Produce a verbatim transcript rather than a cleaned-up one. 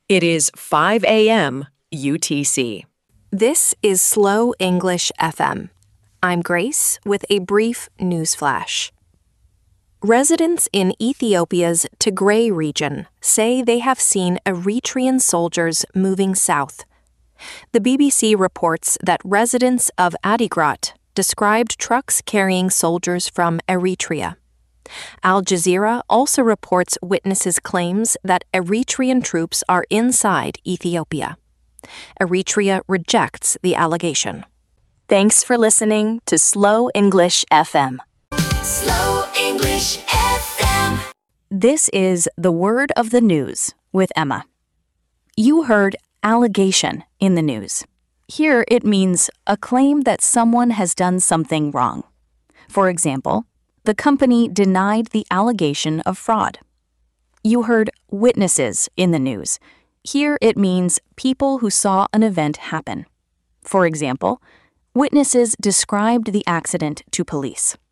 It is five a m U T C. This is Slow English F M. I'm Grace with a brief news flash. Residents in Ethiopia's Tigray region say they have seen Eritrean soldiers moving south. The B B C reports that residents of Adigrat described trucks carrying soldiers from Eritrea. Al Jazeera also reports witnesses' claims that Eritrean troops are inside Ethiopia. Eritrea rejects the allegation. Thanks for listening to Slow English F M. Slow English F M. This is the word of the news with Emma. You heard allegation in the news. Here it means a claim that someone has done something wrong. For example, the company denied the allegation of fraud. You heard witnesses in the news. Here it means people who saw an event happen. For example, witnesses described the accident to police.